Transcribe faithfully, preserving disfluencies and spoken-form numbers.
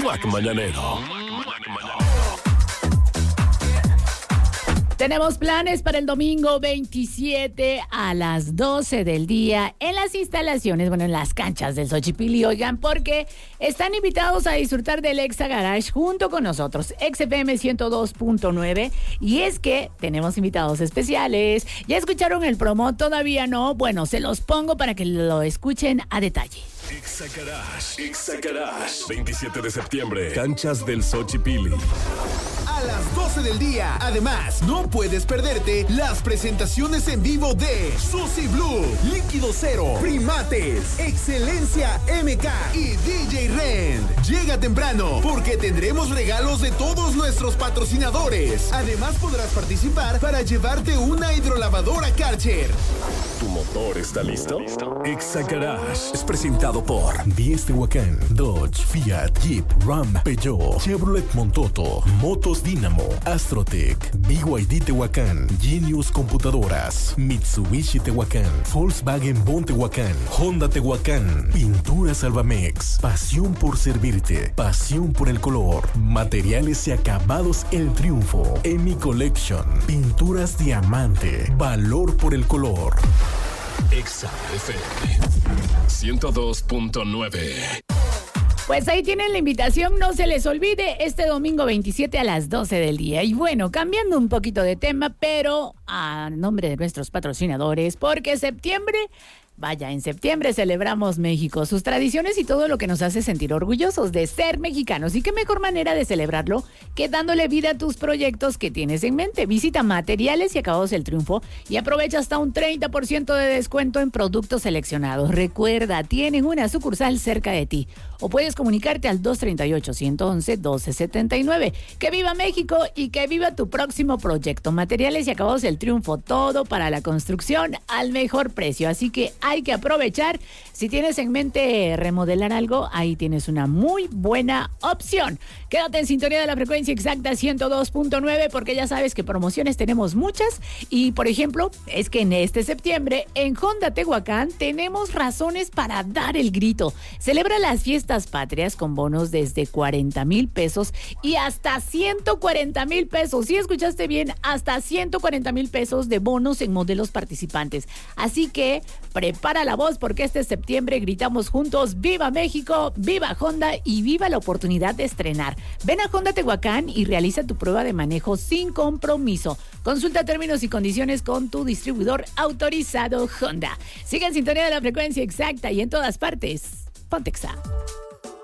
Mac Mañanero. Tenemos planes para el domingo veintisiete a las doce del día en las instalaciones, bueno, en las canchas del Xochipilli, oigan, porque están invitados a disfrutar del Exa Garage junto con nosotros, X F M ciento dos punto nueve, y es que tenemos invitados especiales. ¿Ya escucharon el promo? ¿Todavía no? Bueno, se los pongo para que lo escuchen a detalle. Exa Garage, Exa Garage, veintisiete de septiembre, canchas del Xochipilli. A las doce del día. Además, no puedes perderte las presentaciones en vivo de Susi Blue, Líquido Cero, Primates, Excelencia M K y D J Rend. Llega temprano porque tendremos regalos de todos nuestros patrocinadores. Además, podrás participar para llevarte una hidrolavadora Karcher. ¿Tu motor está listo? Exa Garage es presentado por diez Tehuacán, Dodge, Fiat, Jeep, Ram, Peugeot, Chevrolet Montoto, Motos Dynamo, Astrotec, B Y D Tehuacán, Genius Computadoras, Mitsubishi Tehuacán, Volkswagen Bon Tehuacán, Honda Tehuacán, Pinturas Albamex, pasión por servirte, pasión por el color, materiales y acabados El Triunfo, Emi Collection, pinturas diamante, valor por el color. Exa F M ciento dos punto nueve. Pues ahí tienen la invitación, no se les olvide, este domingo veintisiete a las doce del día. Y bueno, cambiando un poquito de tema, pero a nombre de nuestros patrocinadores, porque septiembre... Vaya, en septiembre celebramos México, sus tradiciones y todo lo que nos hace sentir orgullosos de ser mexicanos. Y qué mejor manera de celebrarlo que dándole vida a tus proyectos que tienes en mente. Visita Materiales y Acabados El Triunfo y aprovecha hasta un treinta por ciento de descuento en productos seleccionados. Recuerda, tienen una sucursal cerca de ti. O puedes comunicarte al dos tres ocho, uno uno uno, uno dos siete nueve. ¡Que viva México y que viva tu próximo proyecto! Materiales y Acabados El Triunfo, todo para la construcción al mejor precio. Así que hay que aprovechar. Si tienes en mente remodelar algo, ahí tienes una muy buena opción. Quédate en sintonía de la frecuencia exacta ciento dos punto nueve, porque ya sabes que promociones tenemos muchas. Y por ejemplo, es que en este septiembre en Honda Tehuacán tenemos razones para dar el grito. Celebra las fiestas patrias con bonos desde cuarenta mil pesos y hasta ciento cuarenta mil pesos. Si escuchaste bien, hasta ciento cuarenta mil pesos de bonos en modelos participantes. Así que prepara la voz, porque este septiembre gritamos juntos: ¡Viva México! ¡Viva Honda! Y ¡viva la oportunidad de estrenar! Ven a Honda Tehuacán y realiza tu prueba de manejo sin compromiso. Consulta términos y condiciones con tu distribuidor autorizado Honda. Sigue en sintonía de la frecuencia exacta y en todas partes. Ponte Exa.